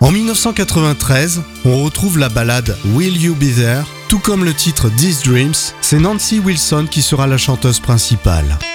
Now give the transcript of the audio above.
En 1993, on retrouve la ballade Will You Be There, tout comme le titre These Dreams, c'est Nancy Wilson qui sera la chanteuse principale.